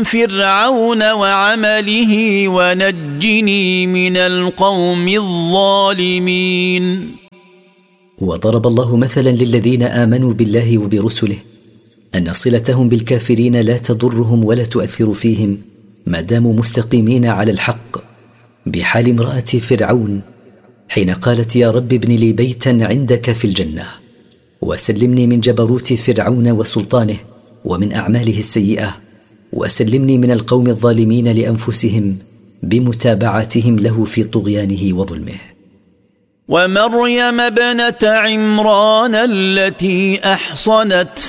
فرعون وعمله ونجني من القوم الظالمين. وضرب الله مثلا للذين آمنوا بالله وبرسله أن صلتهم بالكافرين لا تضرهم ولا تؤثر فيهم ما داموا مستقيمين على الحق، بحال امرأة فرعون حين قالت يا رب ابن لي بيتا عندك في الجنة وسلمني من جبروت فرعون وسلطانه ومن أعماله السيئة، وسلمني من القوم الظالمين لأنفسهم بمتابعتهم له في طغيانه وظلمه. ومريم ابنة عمران التي أحصنت